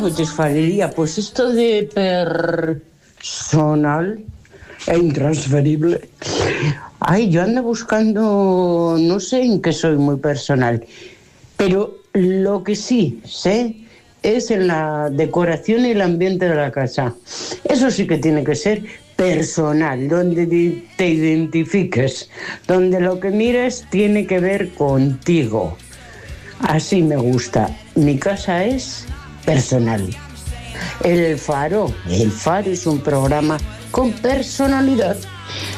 pues faría? Pues esto de personal e intransferible. Ay, yo ando buscando, no sé en qué soy muy personal, pero lo que sí sé es en la decoración y el ambiente de la casa. Eso sí que tiene que ser personal, donde te identifiques, donde lo que mires tiene que ver contigo. Así me gusta. Mi casa es personal. El Faro es un programa con personalidad.